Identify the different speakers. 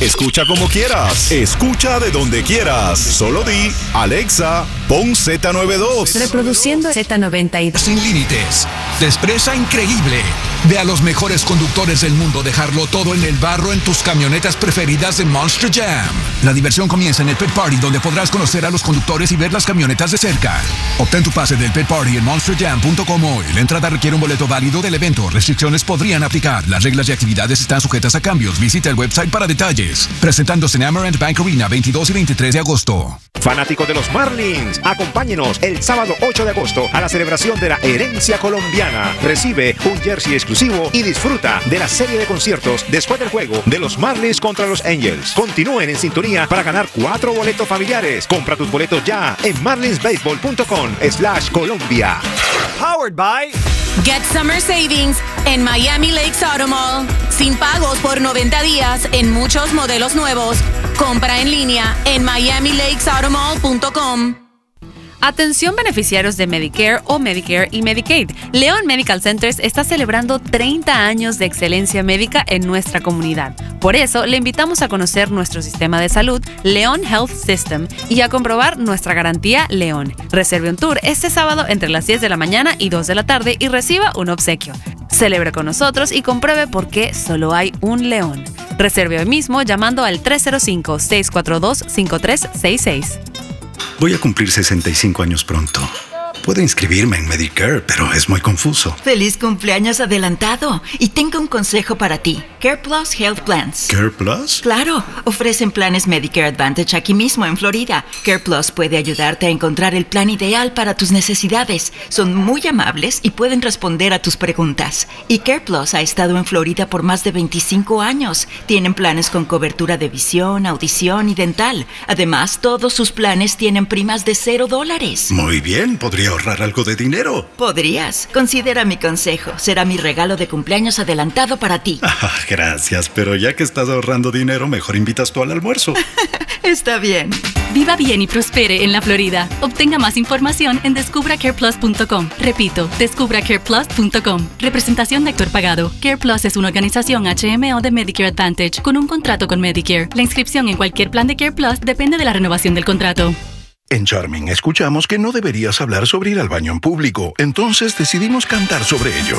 Speaker 1: Escucha como quieras. Escucha de donde quieras. Solo di, Alexa, pon Z92.
Speaker 2: Reproduciendo Z92.
Speaker 3: Sin límites. Destreza increíble. Ve a los mejores conductores del mundo dejarlo todo en el barro en tus camionetas preferidas de Monster Jam. La diversión comienza en el Pet Party, donde podrás conocer a los conductores y ver las camionetas de cerca. Obtén tu pase del Pet Party en monsterjam.com hoy. La entrada requiere un boleto válido del evento. Restricciones podrían aplicar. Las reglas y actividades están sujetas a cambios. Visita el website para detalles. Presentándose en Amarant Bank Arena 22 y 23 de agosto.
Speaker 4: Fanáticos de los Marlins, acompáñenos el sábado 8 de agosto a la celebración de la herencia colombiana. Recibe un jersey exclusivo y disfruta de la serie de conciertos después del juego de los Marlins contra los Angels. Continúen en sintonía para ganar 4 boletos familiares. Compra tus boletos ya en marlinsbaseball.com/Colombia.
Speaker 5: Powered by
Speaker 6: Get Summer Savings en Miami Lakes Auto Mall. Sin pagos por 90 días en muchos modelos nuevos. Compra en línea en miamilakesautomall.com.
Speaker 7: Atención beneficiarios de Medicare o Medicare y Medicaid. León Medical Centers está celebrando 30 años de excelencia médica en nuestra comunidad. Por eso, le invitamos a conocer nuestro sistema de salud, León Health System, y a comprobar nuestra garantía León. Reserve un tour este sábado entre las 10 de la mañana y 2 de la tarde y reciba un obsequio. Celebre con nosotros y compruebe por qué solo hay un León. Reserve hoy mismo llamando al 305-642-5366.
Speaker 8: Voy a cumplir 65 años pronto. Puedo inscribirme en Medicare, pero es muy confuso.
Speaker 9: ¡Feliz cumpleaños adelantado! Y tengo un consejo para ti. CarePlus Health Plans.
Speaker 8: ¿CarePlus?
Speaker 9: Claro, ofrecen planes Medicare Advantage aquí mismo en Florida. CarePlus puede ayudarte a encontrar el plan ideal para tus necesidades. Son muy amables y pueden responder a tus preguntas. Y CarePlus ha estado en Florida por más de 25 años. Tienen planes con cobertura de visión, audición y dental. Además, todos sus planes tienen primas de $0.
Speaker 8: Muy bien, podría ahorrar algo de dinero.
Speaker 9: Podrías. Considera mi consejo. Será mi regalo de cumpleaños adelantado para ti.
Speaker 8: Gracias, pero ya que estás ahorrando dinero, mejor invitas tú al almuerzo.
Speaker 9: Está bien.
Speaker 10: Viva bien y prospere en la Florida. Obtenga más información en descubracareplus.com. Repito, descubracareplus.com. Representación de actor pagado. CarePlus es una organización HMO de Medicare Advantage con un contrato con Medicare. La inscripción en cualquier plan de CarePlus depende de la renovación del contrato.
Speaker 11: En Charming escuchamos que no deberías hablar sobre ir al baño en público, entonces decidimos cantar sobre ello.